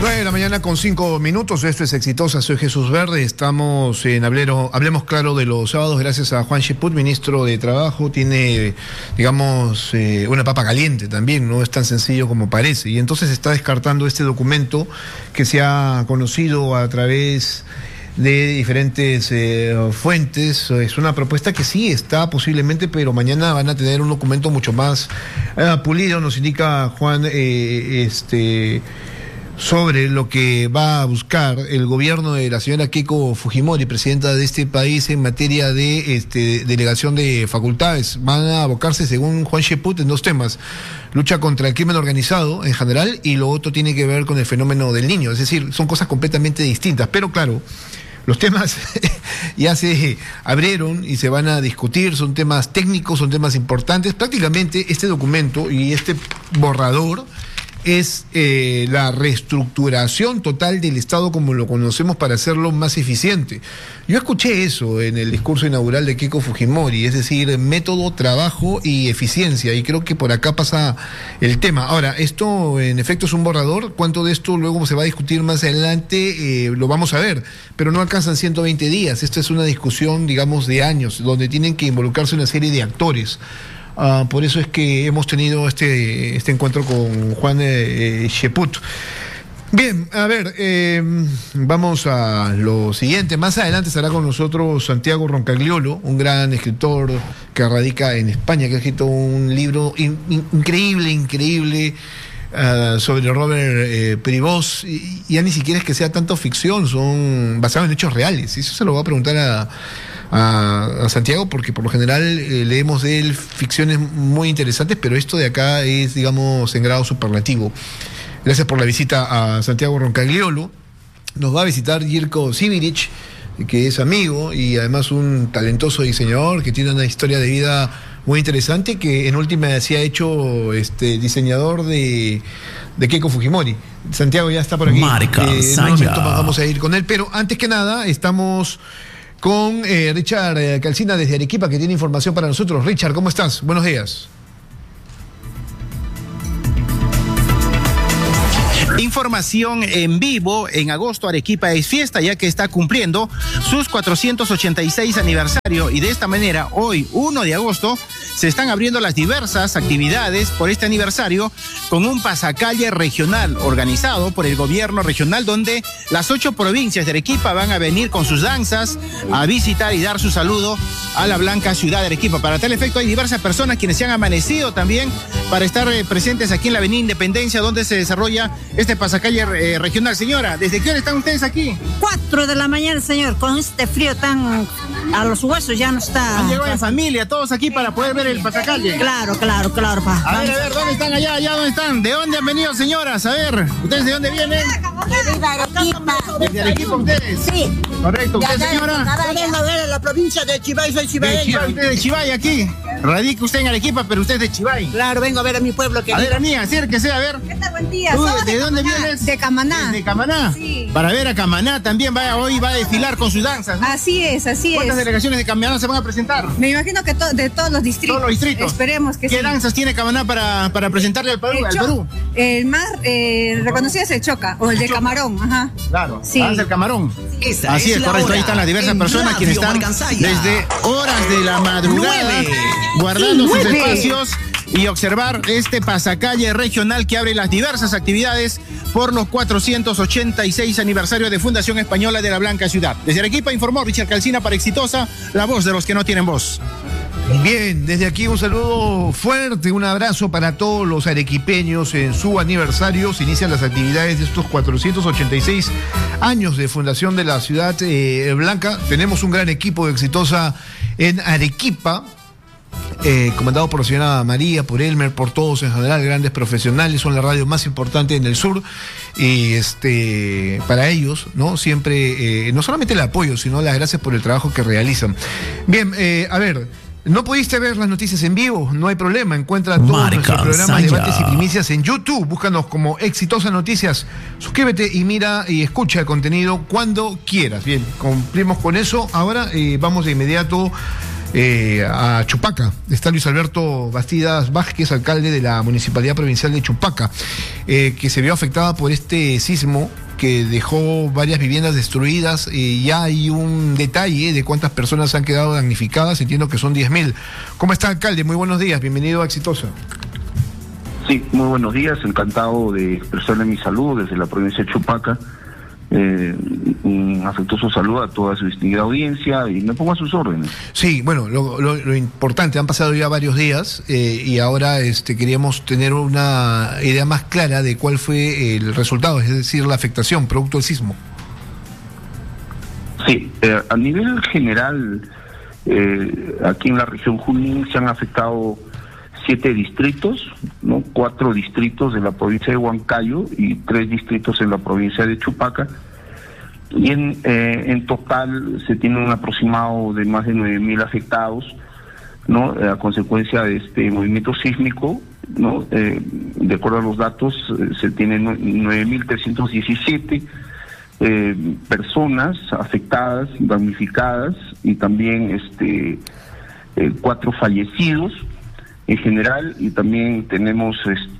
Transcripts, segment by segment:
9:05 a.m. Esto es Exitosa, soy Jesús Verde. Estamos en Hablemos Claro de los sábados, gracias a Juan Cheput, ministro de Trabajo. Tiene, digamos, una papa caliente también, no es tan sencillo como parece. Y entonces está descartando este documento que se ha conocido a través de diferentes fuentes. Es una propuesta que sí está posiblemente, pero mañana van a tener un documento mucho más pulido, nos indica Juan, sobre lo que va a buscar el gobierno de la señora Keiko Fujimori, presidenta de este país, en materia de delegación de facultades. Van a abocarse, según Juan Cheput, en dos temas: lucha contra el crimen organizado en general, y lo otro tiene que ver con el fenómeno del niño. Es decir, son cosas completamente distintas, pero claro, los temas ya se abrieron y se van a discutir, son temas técnicos, son temas importantes. Prácticamente este documento y este borrador es la reestructuración total del Estado como lo conocemos, para hacerlo más eficiente. Yo escuché eso en el discurso inaugural de Keiko Fujimori, es decir, método, trabajo y eficiencia, y creo que por acá pasa el tema. Ahora, esto en efecto es un borrador. Cuánto de esto luego se va a discutir más adelante, lo vamos a ver, pero no alcanzan 120 días. Esta es una discusión, digamos, de años, donde tienen que involucrarse una serie de actores. Por eso es que hemos tenido este encuentro con Juan Cheput. Bien, a ver, vamos a lo siguiente. Más adelante estará con nosotros Santiago Roncagliolo, un gran escritor que radica en España, que ha escrito un libro increíble sobre Robert Prevost. Y ya ni siquiera es que sea tanto ficción, son basados en hechos reales. Y eso se lo voy a preguntar a Santiago, porque por lo general leemos de él ficciones muy interesantes, pero esto de acá es, digamos, en grado superlativo. Gracias por la visita a Santiago Roncagliolo. Nos va a visitar Jirko Siviric, que es amigo y además un talentoso diseñador que tiene una historia de vida muy interesante, que en última se ha hecho diseñador de Keiko Fujimori. Santiago ya está por aquí. En unos minutos más vamos a ir con él, pero antes que nada estamos con Richard Calcina desde Arequipa, que tiene información para nosotros. Richard, ¿cómo estás? Buenos días. Información en vivo. En agosto Arequipa es fiesta, ya que está cumpliendo sus 486 aniversario, y de esta manera hoy, 1 de agosto, se están abriendo las diversas actividades por este aniversario, con un pasacalle regional organizado por el gobierno regional, donde las 8 provincias de Arequipa van a venir con sus danzas a visitar y dar su saludo a la blanca ciudad de Arequipa. Para tal efecto hay diversas personas quienes se han amanecido también para estar presentes aquí en la Avenida Independencia, donde se desarrolla este pasacalle regional. Señora, ¿desde qué hora están ustedes aquí? 4 de la mañana, señor, con este frío tan a los huesos ya no está. Han llegado en familia todos aquí para poder ver el pasacalle. Claro, pa. A ver, ¿dónde están allá? ¿Dónde están? ¿De dónde han venido, señoras? A ver, ¿ustedes de dónde vienen? De Arequipa. ¿Desde Arequipa ustedes? Sí. Correcto. ¿Usted, señora? Vengo a ver a la provincia de Chivay, soy chivayeño. Usted de Chivay aquí. Radica usted en Arequipa, pero usted es de Chivay. Claro, vengo a ver a mi pueblo querido. A ver, amiga, acérquese, a ver. ¿Qué tal? Buen día. ¿De dónde vienes? De Camaná. ¿De Camaná? Sí. Para ver a Camaná también hoy va a desfilar con sus danzas, ¿no? Así es. ¿Cuántas delegaciones de Camaná se van a presentar? Me imagino que de todos los distritos. Todos los distritos. Esperemos que sí. ¿Qué danzas tiene Camaná para presentarle al Perú? El más reconocido es el Choca, o el de Camarón. Ajá. Claro, sí. danza el Camarón. Esta Así es, correcto. hora. Ahí están las diversas personas quienes están desde horas de la madrugada 9. guardando sus espacios y observar este pasacalle regional que abre las diversas actividades por los 486 aniversario de Fundación Española de la Blanca Ciudad. Desde Arequipa informó Richard Calcina para Exitosa, la voz de los que no tienen voz. Bien, desde aquí un saludo fuerte, un abrazo para todos los arequipeños en su aniversario. Se inician las actividades de estos 486 años de fundación de la ciudad blanca. Tenemos un gran equipo de Exitosa en Arequipa, comandado por la señora María, por Elmer, por todos en general, grandes profesionales. Son la radio más importante en el sur, y para ellos, ¿no? Siempre, no solamente el apoyo, sino las gracias por el trabajo que realizan. Bien, a ver, ¿no pudiste ver las noticias en vivo? No hay problema, encuentra todos nuestros programas, debates y primicias en YouTube. Búscanos como Exitosa Noticias. Suscríbete y mira y escucha el contenido cuando quieras. Bien, cumplimos con eso. Ahora vamos de inmediato a Chupaca. Está Luis Alberto Bastidas Vázquez, alcalde de la Municipalidad Provincial de Chupaca, que se vio afectada por este sismo que dejó varias viviendas destruidas. Ya hay un detalle de cuántas personas han quedado damnificadas, entiendo que son 10.000. ¿Cómo está, alcalde? Muy buenos días, bienvenido a Exitosa. Sí, muy buenos días, encantado de expresarle mi saludo desde la provincia de Chupaca. Un afectuoso saludo a toda su distinguida audiencia y me pongo a sus órdenes. Sí, bueno, lo importante, han pasado ya varios días y ahora queríamos tener una idea más clara de cuál fue el resultado, es decir, la afectación producto del sismo. Sí, a nivel general, aquí en la región Junín se han afectado 7 distritos, ¿no? 4 distritos de la provincia de Huancayo y 3 distritos en la provincia de Chupaca. Y en total se tiene un aproximado de más de 9.000 afectados, ¿no? A consecuencia de este movimiento sísmico, ¿no? De acuerdo a los datos, se tienen 9.317 personas afectadas, damnificadas y también 4 fallecidos en general, y también tenemos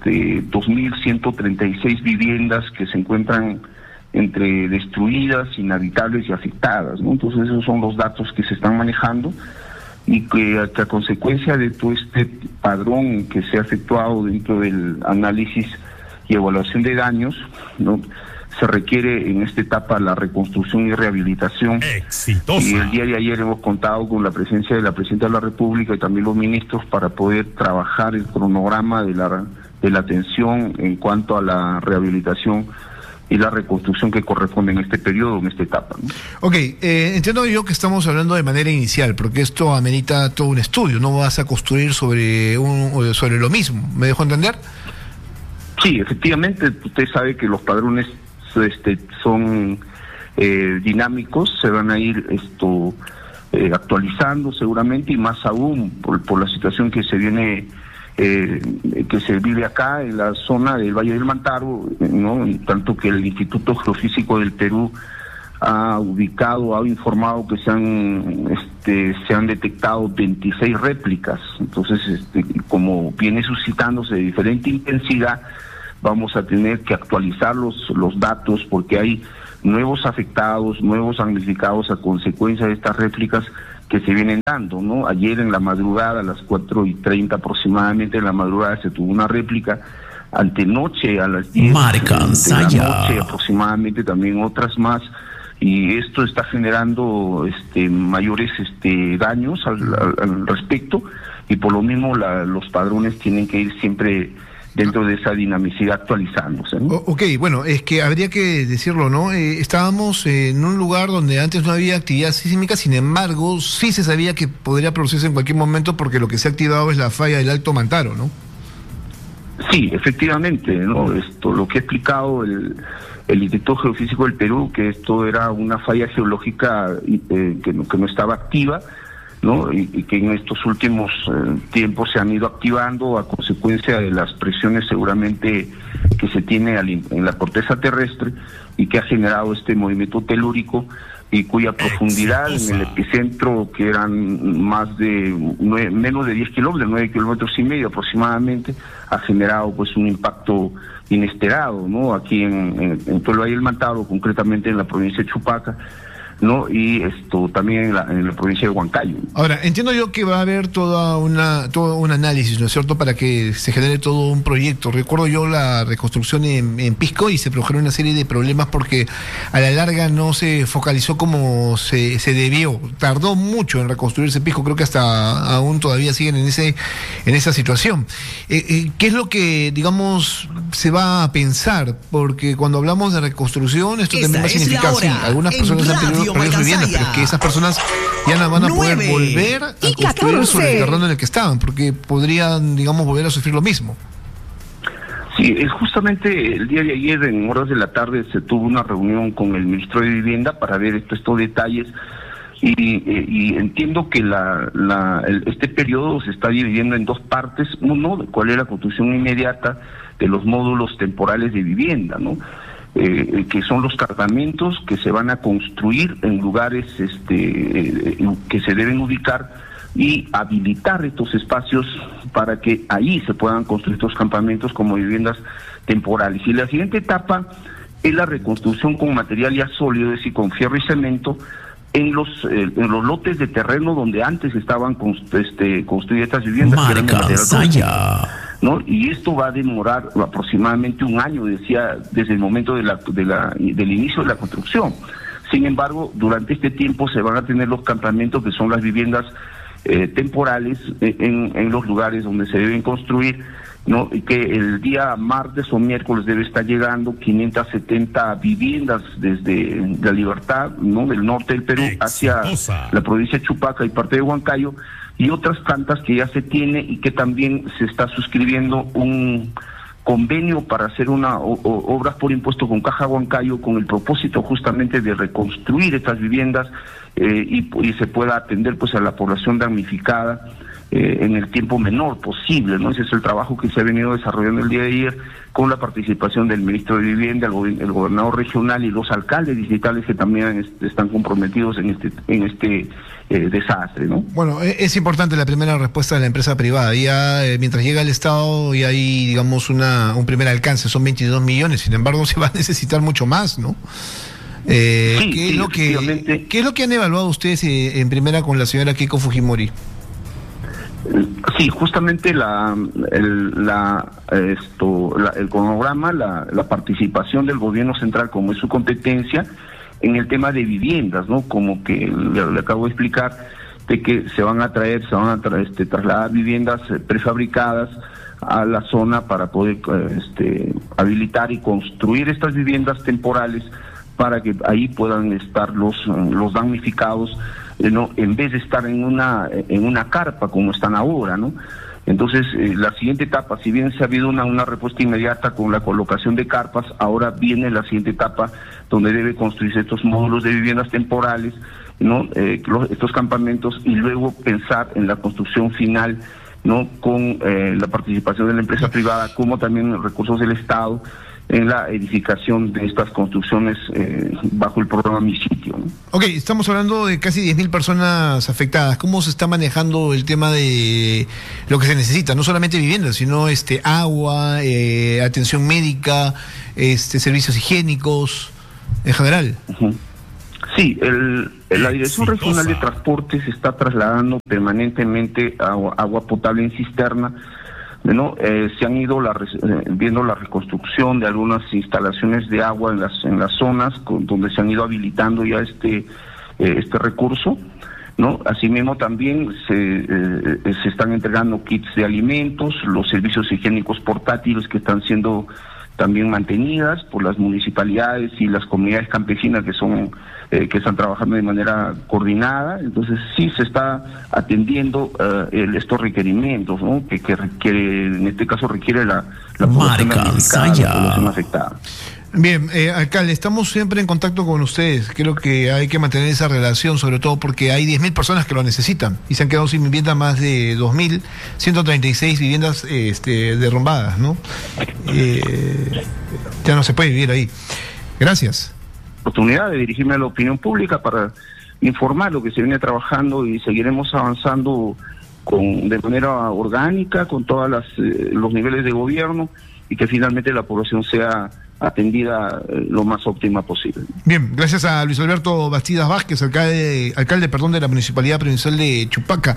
2.136 viviendas que se encuentran entre destruidas, inhabitables y afectadas, ¿no? Entonces esos son los datos que se están manejando y que a consecuencia de todo este padrón que se ha efectuado dentro del análisis y evaluación de daños, ¿no? Se requiere en esta etapa la reconstrucción y rehabilitación. Exitosa. Y el día de ayer hemos contado con la presencia de la Presidenta de la República y también los ministros para poder trabajar el cronograma de la atención en cuanto a la rehabilitación y la reconstrucción que corresponde en este periodo, en esta etapa, ¿no? Ok, entiendo yo que estamos hablando de manera inicial, porque esto amerita todo un estudio, no vas a construir sobre lo mismo, ¿me dejo entender? Sí, efectivamente, usted sabe que los padrones son dinámicos, se van a ir actualizando seguramente, y más aún por la situación que se viene que se vive acá en la zona del Valle del Mantaro, ¿no? Tanto que el Instituto Geofísico del Perú ha informado que se han detectado 26 réplicas. Entonces, como viene suscitándose de diferente intensidad, vamos a tener que actualizar los datos, porque hay nuevos afectados, nuevos damnificados a consecuencia de estas réplicas que se vienen dando, ¿no? Ayer en la madrugada, a las 4:30 aproximadamente en la madrugada, se tuvo una réplica. Antenoche a las 10 de la noche aproximadamente también otras más, y esto está generando mayores daños al respecto, y por lo mismo los padrones tienen que ir siempre dentro de esa dinamicidad actualizándose, ¿no? Ok, bueno, es que habría que decirlo, ¿no? Estábamos en un lugar donde antes no había actividad sísmica, sin embargo, sí se sabía que podría producirse en cualquier momento, porque lo que se ha activado es la falla del Alto Mantaro, ¿no? Sí, efectivamente, ¿no? Lo que ha explicado el Instituto Geofísico del Perú, que esto era una falla geológica que no estaba activa, ¿no? Y que en estos últimos tiempos se han ido activando a consecuencia de las presiones seguramente que se tiene en la corteza terrestre, y que ha generado este movimiento telúrico, y cuya profundidad en el epicentro, que eran menos de 10 kilómetros, 9 kilómetros y medio aproximadamente, ha generado pues un impacto inesperado, ¿no? Aquí en todo el Valle del Mantaro, concretamente en la provincia de Chupaca, ¿no? Y también en la provincia de Huancayo. Ahora, entiendo yo que va a haber todo un análisis, ¿no es cierto?, para que se genere todo un proyecto. Recuerdo yo la reconstrucción en Pisco, y se produjeron una serie de problemas porque a la larga no se focalizó como se debió. Tardó mucho en reconstruirse Pisco, creo que hasta aún todavía siguen en esa situación. ¿Qué es lo que, digamos, se va a pensar? Porque cuando hablamos de reconstrucción, esto también va a significar, sí, algunas personas han tenido viviendas, pero es que esas personas ya no van a poder volver a construir sobre el terreno en el que estaban, porque podrían, digamos, volver a sufrir lo mismo. Sí, justamente el día de ayer, en horas de la tarde, se tuvo una reunión con el ministro de Vivienda para ver estos detalles, y entiendo que este periodo se está dividiendo en dos partes. Uno, cuál es la construcción inmediata de los módulos temporales de vivienda, ¿no? Que son los tratamientos que se van a construir en lugares que se deben ubicar y habilitar estos espacios para que ahí se puedan construir estos campamentos como viviendas temporales. Y la siguiente etapa es la reconstrucción con material ya sólido, es decir, con fierro y cemento, en los lotes de terreno donde antes estaban construidas estas viviendas. ¿No? Y esto va a demorar aproximadamente un año, decía, desde el momento del inicio de la construcción. Sin embargo, durante este tiempo se van a tener los campamentos, que son las viviendas temporales en los lugares donde se deben construir, ¿no? Y que el día martes o miércoles debe estar llegando 570 viviendas desde La Libertad, ¿no?, del norte del Perú hacia la provincia de Chupaca y parte de Huancayo, y otras tantas que ya se tiene, y que también se está suscribiendo un convenio para hacer obras por impuesto con Caja Huancayo, con el propósito justamente de reconstruir estas viviendas y se pueda atender pues a la población damnificada en el tiempo menor posible, ¿no? Ese es el trabajo que se ha venido desarrollando el día de ayer, con la participación del ministro de Vivienda, el gobernador regional y los alcaldes distritales, que también están comprometidos en este desastre, ¿no? Bueno, es importante la primera respuesta de la empresa privada. Ya mientras llega el Estado y hay, digamos, un primer alcance, son 22 millones, sin embargo se va a necesitar mucho más, ¿no? ¿Qué es lo que han evaluado ustedes en primera con la señora Keiko Fujimori? Sí, justamente el cronograma, la participación del gobierno central, como es su competencia, en el tema de viviendas, ¿no? Como que le acabo de explicar, de que se van a trasladar viviendas prefabricadas a la zona para poder habilitar y construir estas viviendas temporales, para que ahí puedan estar los damnificados, ¿no?, en vez de estar en una carpa como están ahora, ¿no? Entonces, la siguiente etapa, si bien se ha habido una respuesta inmediata con la colocación de carpas, ahora viene la siguiente etapa donde debe construirse estos módulos de viviendas temporales, ¿no?, estos campamentos, y luego pensar en la construcción final, ¿no?, con la participación de la empresa privada, como también recursos del Estado, en la edificación de estas construcciones bajo el programa Mi Sitio, ¿no? Ok, estamos hablando de casi 10.000 personas afectadas. ¿Cómo se está manejando el tema de lo que se necesita? No solamente viviendas, sino agua, atención médica, servicios higiénicos, en general. Uh-huh. Sí, la Dirección Regional de Transportes está trasladando permanentemente agua potable en cisterna, ¿no? Se han ido viendo la reconstrucción de algunas instalaciones de agua en las zonas donde se han ido habilitando ya este recurso, ¿no? Asimismo también se están entregando kits de alimentos, los servicios higiénicos portátiles que están siendo también mantenidas por las municipalidades y las comunidades campesinas que están trabajando de manera coordinada. Entonces sí se está atendiendo estos requerimientos, ¿no?, que requiere, en este caso requiere la población afectada. Bien, alcalde, estamos siempre en contacto con ustedes. Creo que hay que mantener esa relación, sobre todo porque hay 10.000 personas que lo necesitan y se han quedado sin vivienda más de 2.136 viviendas derrumbadas, ¿no? Ya no se puede vivir ahí. Gracias. Oportunidad de dirigirme a la opinión pública para informar lo que se viene trabajando, y seguiremos avanzando de manera orgánica con todos los niveles de gobierno, y que finalmente la población sea atendida lo más óptima posible. Bien, gracias a Luis Alberto Bastidas Vázquez, alcalde de la Municipalidad Provincial de Chupaca.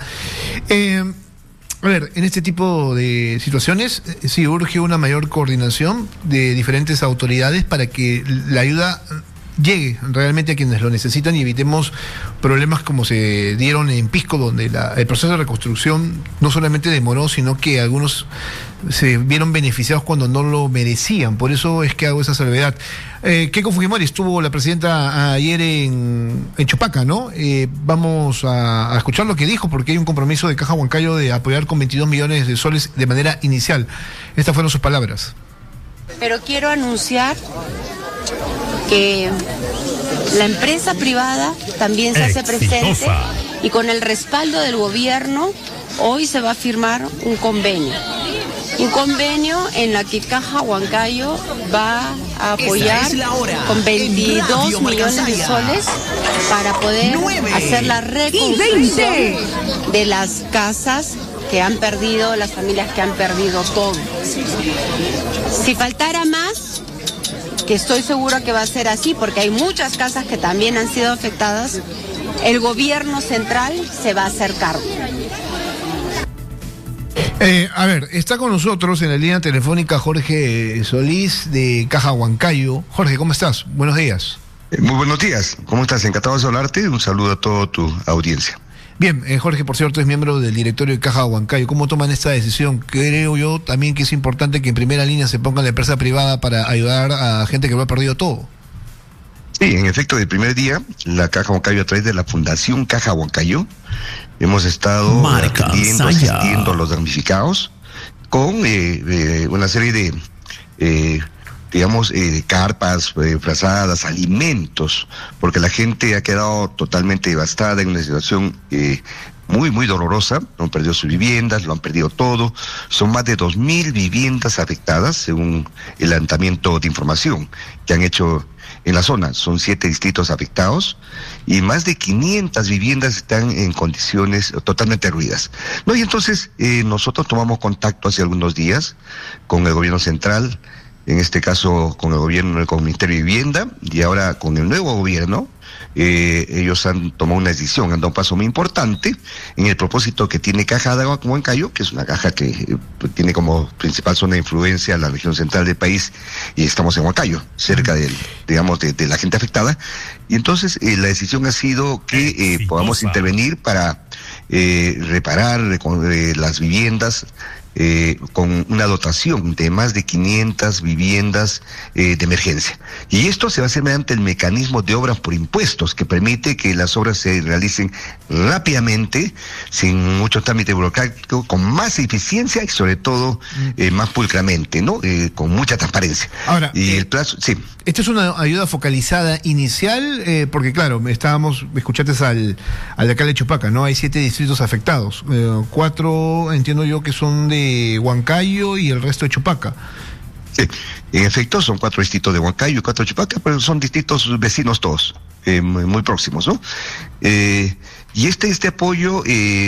A ver, en este tipo de situaciones sí urge una mayor coordinación de diferentes autoridades para que la ayuda llegue realmente a quienes lo necesitan y evitemos problemas como se dieron en Pisco, donde el proceso de reconstrucción no solamente demoró, sino que algunos se vieron beneficiados cuando no lo merecían. Por eso es que hago esa salvedad. Keiko Fujimori, estuvo la presidenta ayer en Chupaca, ¿no? Vamos a escuchar lo que dijo, porque hay un compromiso de Caja Huancayo de apoyar con 22 millones de soles de manera inicial. Estas fueron sus palabras. Pero quiero anunciar que la empresa privada también se hace presente, y con el respaldo del gobierno hoy se va a firmar un convenio un convenio en la que Caja Huancayo va a apoyar con 22 millones de soles para poder hacer la reconstrucción de las casas que han perdido, las familias que han perdido todo. Si faltara más, que estoy seguro que va a ser así, porque hay muchas casas que también han sido afectadas, el gobierno central se va a hacer cargo. A ver, está con nosotros en la línea telefónica Jorge Solís de Caja Huancayo. Jorge, ¿cómo estás? Buenos días. Muy buenos días. ¿Cómo estás? Encantado de saludarte. Un saludo a toda tu audiencia. Bien, Jorge, por cierto, es miembro del directorio de Caja Huancayo. ¿Cómo toman esta decisión? Creo yo también que es importante que en primera línea se ponga la empresa privada para ayudar a gente que lo ha perdido todo. Sí, en efecto, del primer día, la Caja Huancayo, a través de la Fundación Caja Huancayo, hemos estado asistiendo a los damnificados con una serie de carpas, frazadas, alimentos, porque la gente ha quedado totalmente devastada en una situación muy, muy dolorosa. Han perdido sus viviendas, lo han perdido todo. Son más de 2.000 viviendas afectadas, según el levantamiento de información que han hecho en la zona. Son 7 distritos afectados y más de 500 viviendas están en condiciones totalmente derruidas. Y entonces nosotros tomamos contacto hace algunos días con el gobierno central, en este caso con el Ministerio de Vivienda, y ahora con el nuevo gobierno. Ellos han tomado una decisión, han dado un paso muy importante en el propósito que tiene Caja de Huancayo, que es una caja que tiene como principal zona de influencia la región central del país, y estamos en Huancayo, cerca de la gente afectada. Y entonces la decisión ha sido que podamos intervenir para reparar las viviendas, con una dotación de más de 500 viviendas de emergencia. Y esto se va a hacer mediante el mecanismo de obras por impuestos, que permite que las obras se realicen rápidamente, sin mucho trámite burocrático, con más eficiencia y sobre todo más pulcramente, ¿no? Con mucha transparencia. Ahora, y el plazo, sí. ¿Esta es una ayuda focalizada inicial? Porque claro, escuchaste al alcalde de Chupaca, ¿no? Hay 7 distritos afectados, 4 entiendo yo que son de Huancayo y el resto de Chupaca. Sí, en efecto son 4 distritos de Huancayo y 4 de Chupaca, pero son distritos vecinos todos, muy próximos, ¿no? Y este apoyo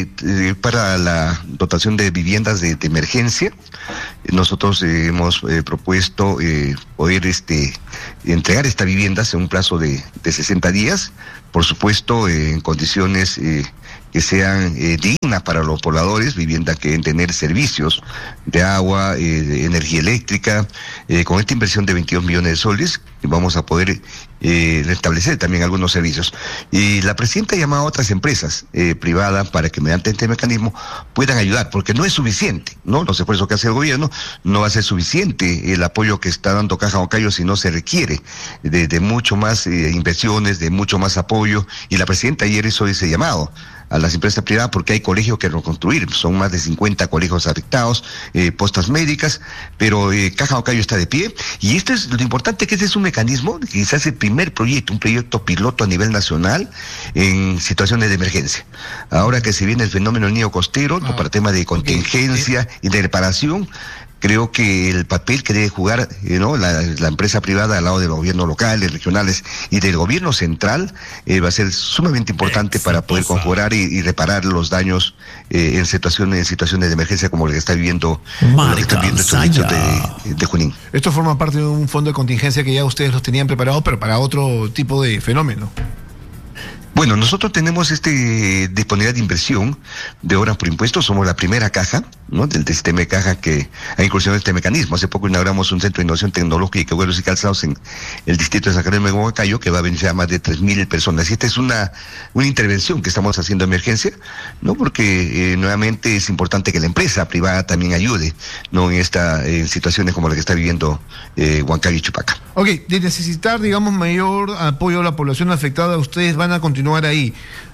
para la dotación de viviendas de emergencia, nosotros hemos propuesto poder entregar estas viviendas en un plazo de 60 días, por supuesto en condiciones que sean dignas para los pobladores, viviendas que deben tener servicios de agua, de energía eléctrica. Con esta inversión de 22 millones de soles vamos a poder restablecer también algunos servicios. Y la presidenta ha llamado a otras empresas privadas para que mediante este mecanismo puedan ayudar, porque no es suficiente, ¿no? Los esfuerzos que hace el gobierno no va a ser suficiente el apoyo que está dando Caja Huancayo, si no se requiere de mucho más inversiones, de mucho más apoyo. Y la presidenta ayer hizo ese llamado a las empresas privadas, porque hay colegios que reconstruir, son más de 50 colegios afectados, postas médicas, pero Caja Huancayo está de pie, y esto es lo importante, que este es un mecanismo, quizás el primer proyecto, un proyecto piloto a nivel nacional en situaciones de emergencia. Ahora que se viene el fenómeno del niño costero, para temas de contingencia y de reparación, creo que el papel que debe jugar la empresa privada al lado de los gobiernos locales, regionales y del gobierno central va a ser sumamente importante para poder conjurar y reparar los daños en situaciones de emergencia como lo que está viviendo estos distritos de Junín. Esto forma parte de un fondo de contingencia que ya ustedes los tenían preparado, pero para otro tipo de fenómeno. Bueno, nosotros tenemos disponibilidad de inversión de obras por impuestos. Somos la primera caja, ¿no?, del sistema de caja que ha incursionado este mecanismo. Hace poco inauguramos un centro de innovación tecnológica y vuelos y calzados en el distrito de San Carlos de Huancayo, que va a beneficiar a más de 3.000 personas. Y esta es una intervención que estamos haciendo de emergencia, ¿no? Porque nuevamente es importante que la empresa privada también ayude, ¿no?, en situaciones como la que está viviendo Huancayo y Chupaca. Ok, de necesitar, digamos, mayor apoyo a la población afectada, ustedes van a continuar ahí.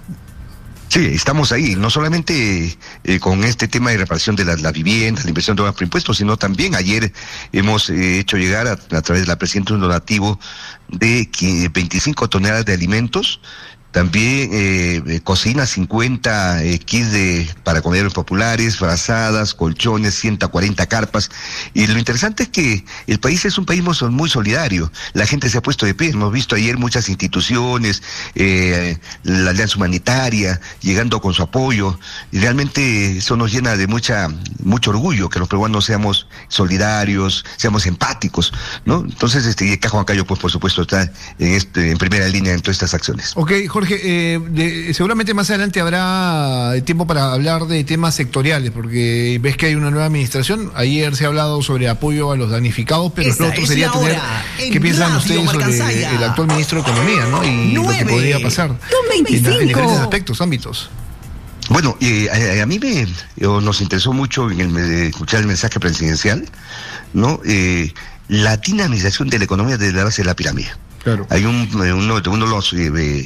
Sí, estamos ahí, no solamente con este tema de reparación de las viviendas, la inversión de obras por impuestos, sino también ayer hemos hecho llegar a través de la presidenta un donativo de 25 toneladas de alimentos También cocina 50 kits para comedores populares, frazadas, colchones, 140 carpas. Y lo interesante es que el país es un país muy solidario. La gente se ha puesto de pie. Hemos visto ayer muchas instituciones, la Alianza Humanitaria, llegando con su apoyo. Y realmente eso nos llena de mucho orgullo que los peruanos seamos solidarios, seamos empáticos, ¿no? Entonces, Caja Huancayo, pues por supuesto, está en primera línea en todas estas acciones. Ok, Jorge, seguramente más adelante habrá tiempo para hablar de temas sectoriales, porque ves que hay una nueva administración. Ayer se ha hablado sobre apoyo a los damnificados, pero lo otro sería tener qué piensan ustedes sobre el actual ministro de Economía, ¿no? Y lo que podría pasar en diferentes aspectos, ámbitos. Bueno, a mí nos interesó mucho escuchar el mensaje presidencial, ¿no? La dinamización de la economía desde la base de la pirámide. Claro. Hay uno de los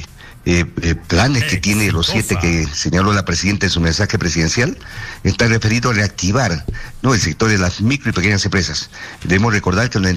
planes que tiene los 7 que señaló la presidenta en su mensaje presidencial, está referido a reactivar, ¿no?, el sector de las micro y pequeñas empresas. Debemos recordar que el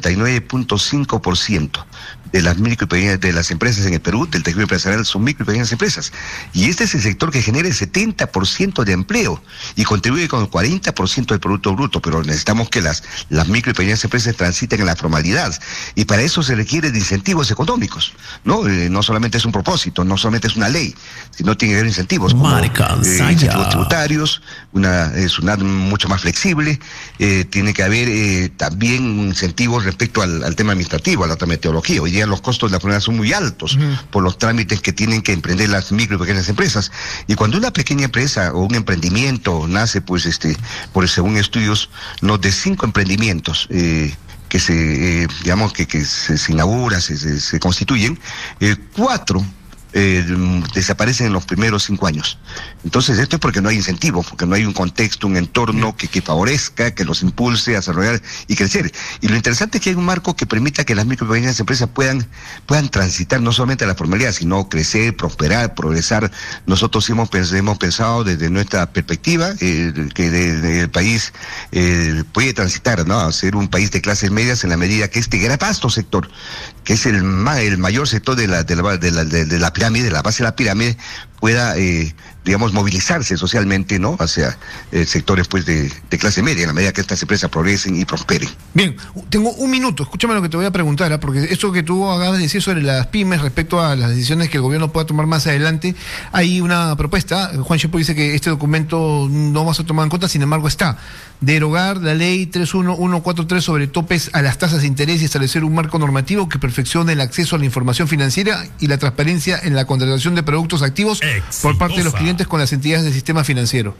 99.5% de las micro y pequeñas de las empresas en el Perú, del tejido empresarial, son micro y pequeñas empresas. Y este es el sector que genera el 70% de empleo y contribuye con el 40% del Producto Bruto, pero necesitamos que las micro y pequeñas empresas transiten en la formalidad. Y para eso se requiere de incentivos económicos, ¿no? No solamente es un propósito, no solamente es una ley, sino tiene que haber incentivos, como incentivos tributarios, es una mucho más flexible, tiene que haber también incentivos respecto al tema administrativo, a la meteorología. Hoy día los costos de la moneda son muy altos por los trámites que tienen que emprender las micro y pequeñas empresas. Y cuando una pequeña empresa o un emprendimiento nace, pues según estudios, no, de 5 emprendimientos que se inauguran, se constituyen, 4 desaparecen en los primeros 5 años. Entonces esto es porque no hay incentivos, porque no hay un contexto, un entorno que favorezca, que los impulse a desarrollar y crecer. Y lo interesante es que hay un marco que permita que las micro y pequeñas empresas puedan transitar no solamente a la formalidad, sino crecer, prosperar, progresar. Nosotros hemos pensado desde nuestra perspectiva que el país puede transitar, ¿no?, a ser un país de clases medias en la medida que este gran vasto sector, que es el mayor sector de la pirámide, de la base de la pirámide, pueda, movilizarse socialmente, ¿no?, hacia sectores, pues, de clase media, en la medida que estas empresas progresen y prosperen. Bien, tengo un minuto, escúchame lo que te voy a preguntar, porque esto que tú acabas de decir sobre las pymes respecto a las decisiones que el gobierno pueda tomar más adelante, hay una propuesta. Juan Chepo dice que este documento no va a ser tomado en cuenta, sin embargo está: derogar la ley 31143 sobre topes a las tasas de interés y establecer un marco normativo que perfeccione el acceso a la información financiera y la transparencia en la contratación de productos activos por parte de los clientes con las entidades del sistema financiero.